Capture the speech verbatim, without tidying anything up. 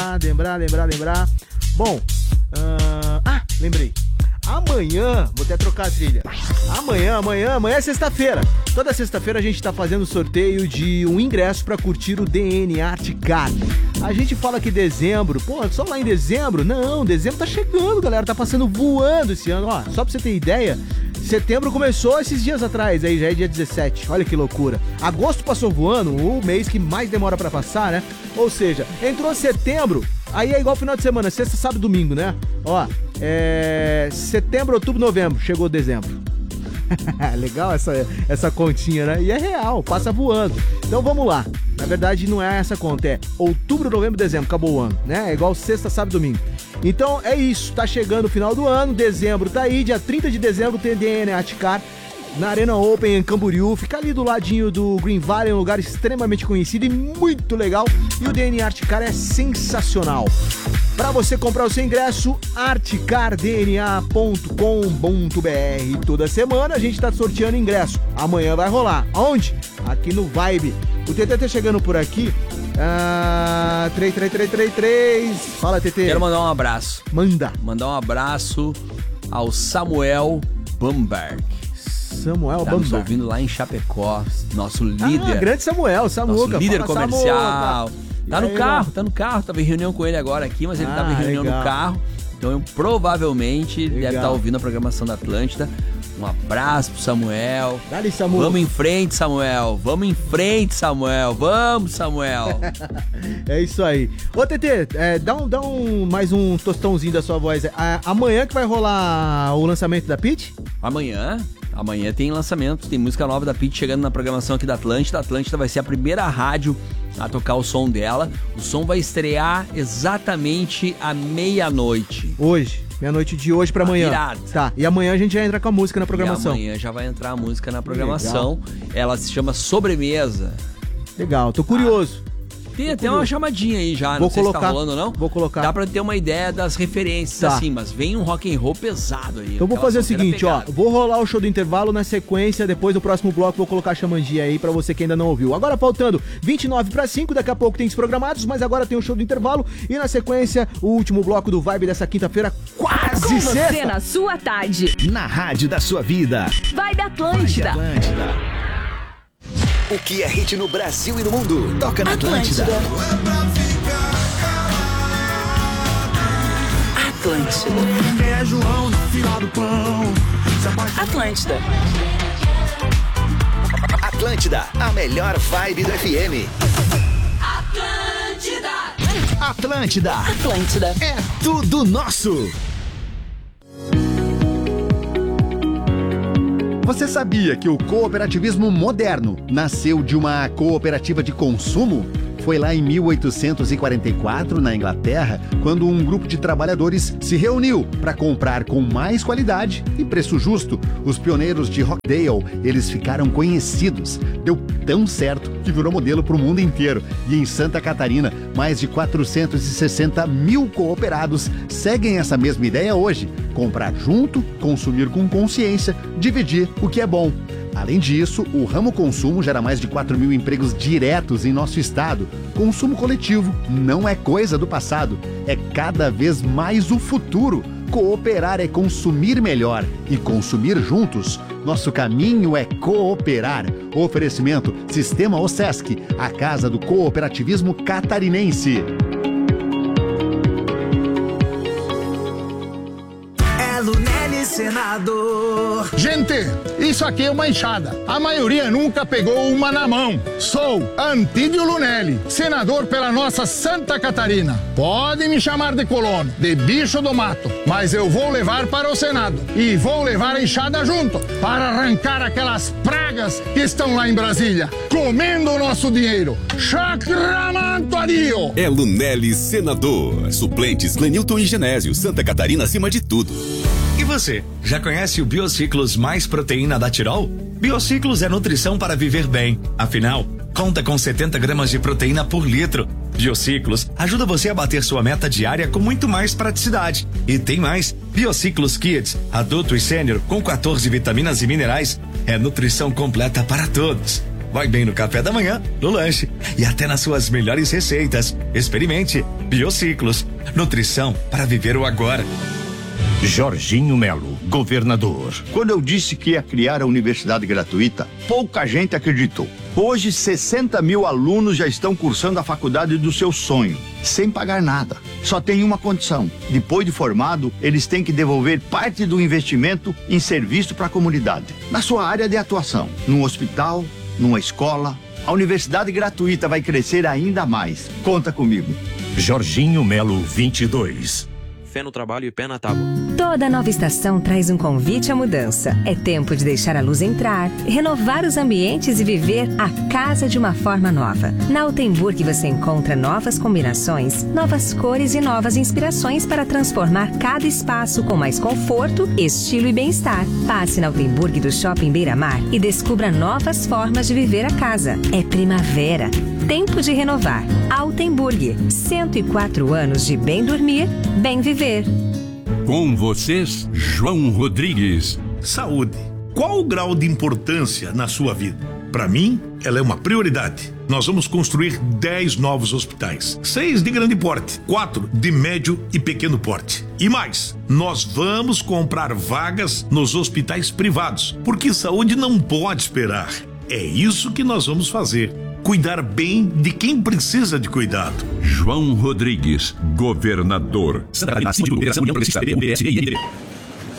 lembrar, lembrar, lembrar, lembrar. Bom, uh... ah, lembrei. Amanhã, vou até trocar a trilha. Amanhã, amanhã, amanhã é sexta-feira. Toda sexta-feira a gente tá fazendo sorteio de um ingresso pra curtir o D N Art Car. A gente fala que dezembro, pô, só lá em dezembro? Não, dezembro tá chegando, galera, tá passando voando esse ano. Ó, só pra você ter ideia, setembro começou esses dias atrás, aí já é dia dezessete, olha que loucura. Agosto passou voando, o mês que mais demora pra passar, né? Ou seja, entrou setembro, aí é igual final de semana, sexta, sábado e domingo, né? Ó, é... setembro, outubro, novembro, chegou dezembro. Legal essa, essa continha, né? E é real, passa voando. Então vamos lá. Na verdade não é essa conta, é outubro, novembro, dezembro, acabou o ano, né? É igual sexta, sábado e domingo. Então é isso, tá chegando o final do ano, dezembro tá aí, dia trinta de dezembro tem D N Art Car na Arena Open em Camboriú, fica ali do ladinho do Green Valley, um lugar extremamente conhecido e muito legal. E o D N Art Car é sensacional. Para você comprar o seu ingresso, artcar d n a ponto com ponto b r. Toda semana a gente tá sorteando ingresso. Amanhã vai rolar. Aonde? Aqui no Vibe. O T T tá chegando por aqui. Ah, três três três três três. Fala, T T. Quero mandar um abraço. Manda. Mandar um abraço ao Samuel Bamberg. Samuel tá Bamberg. Nos ouvindo lá em Chapecó. Nosso líder. Ah, grande Samuel. Samuca. Nosso líder Fala, comercial. Samuca. Tá no aí, carro, mano? tá no carro. Tava em reunião com ele agora aqui, mas ele Ah, tava em reunião legal. no carro. Então eu, provavelmente Legal. deve estar ouvindo a programação da Atlântida. Um abraço pro Samuel. Dá-lhe, Samuel. Vamos em frente, Samuel. Vamos em frente, Samuel. Vamos, Samuel. É isso aí. Ô, T T, é, dá, um, dá um, mais um tostãozinho da sua voz. É, amanhã que vai rolar o lançamento da Pitty? Amanhã, amanhã tem lançamento, tem música nova da Pitty chegando na programação aqui da Atlântida. A Atlântida vai ser a primeira rádio a tocar o som dela. O som vai estrear exatamente à meia-noite. Hoje. Meia-noite de hoje pra Tá amanhã. virado. Tá, e amanhã a gente já entra com a música na programação. E amanhã já vai entrar a música na programação. Ela se chama Sobremesa. Legal, tô curioso. Tem até uma chamadinha aí já, Vou não sei colocar, se tá rolando ou não. Vou colocar. Dá pra ter uma ideia das referências, Tá. assim, mas vem um rock and roll pesado aí. Então vou aquela fazer o sonzeira seguinte, ó, pegada. vou rolar o show do intervalo na sequência, depois do próximo bloco vou colocar a chamandinha aí pra você que ainda não ouviu. Agora faltando vinte e nove para cinco, daqui a pouco tem programados, mas agora tem o show do intervalo e na sequência o último bloco do Vibe dessa quinta-feira, quase Com você sexta. na sua tarde. Na rádio da sua vida. Vibe Atlântida. Vibe Atlântida. O que é hit no Brasil e no mundo? Toca na Atlântida. Atlântida. É João na fila do pão. Atlântida. Atlântida, a melhor vibe do F M. Atlântida. Atlântida. Atlântida. É tudo nosso. Você sabia que o cooperativismo moderno nasceu de uma cooperativa de consumo? Foi lá em mil oitocentos e quarenta e quatro, na Inglaterra, quando um grupo de trabalhadores se reuniu para comprar com mais qualidade e preço justo. Os pioneiros de Rochdale, eles ficaram conhecidos. Deu tão certo que virou modelo para o mundo inteiro. E em Santa Catarina, mais de quatrocentos e sessenta mil cooperados seguem essa mesma ideia hoje. Comprar junto, consumir com consciência, dividir o que é bom. Além disso, o ramo consumo gera mais de quatro mil empregos diretos em nosso estado. Consumo coletivo não é coisa do passado, é cada vez mais o futuro. Cooperar é consumir melhor e consumir juntos. Nosso caminho é cooperar. Oferecimento Sistema OSESC, a casa do cooperativismo catarinense. Lunelli Senador. Gente, isso aqui é uma enxada. A maioria nunca pegou uma na mão. Sou Antídio Lunelli, senador pela nossa Santa Catarina. Pode me chamar de colono, de bicho do mato, mas eu vou levar para o Senado. E vou levar a enxada junto, para arrancar aquelas pragas que estão lá em Brasília, comendo o nosso dinheiro. Chacramantuario! É Lunelli Senador. Suplentes Clenilton e Genésio. Santa Catarina acima de tudo. E você, já conhece o Biociclos mais proteína da Tirol? Biociclos é nutrição para viver bem. Afinal, conta com setenta gramas de proteína por litro. Biociclos ajuda você a bater sua meta diária com muito mais praticidade. E tem mais, Biociclos Kids, adulto e sênior com quatorze vitaminas e minerais. É nutrição completa para todos. vai bem no café da manhã, no lanche e até nas suas melhores receitas. Experimente Biociclos, nutrição para viver o agora. Jorginho Melo, governador. Quando eu disse que ia criar a universidade gratuita, pouca gente acreditou. Hoje, sessenta mil alunos já estão cursando a faculdade do seu sonho, sem pagar nada. Só tem uma condição: depois de formado, eles têm que devolver parte do investimento em serviço para a comunidade, na sua área de atuação, num hospital, numa escola. A universidade gratuita vai crescer ainda mais. Conta comigo. Jorginho Melo, vinte e dois. Fé no trabalho e pé na tábua. Toda nova estação traz um convite à mudança. É tempo de deixar a luz entrar, renovar os ambientes e viver a casa de uma forma nova. Na Altenburg você encontra novas combinações, novas cores e novas inspirações para transformar cada espaço com mais conforto, estilo e bem-estar. Passe na Altenburg do Shopping Beira-Mar e descubra novas formas de viver a casa. É primavera. Tempo de renovar. Altenburg. cento e quatro anos de bem dormir, bem viver. Com vocês, João Rodrigues. Saúde. Qual o grau de importância na sua vida? Para mim, ela é uma prioridade. Nós vamos construir dez novos hospitais. Seis de grande porte, quatro de médio e pequeno porte. E mais, nós vamos comprar vagas nos hospitais privados, porque saúde não pode esperar. É isso que nós vamos fazer. Cuidar bem de quem precisa de cuidado. João Rodrigues, governador. Santa Catarina, União Progressista, P M, P S D e M D B.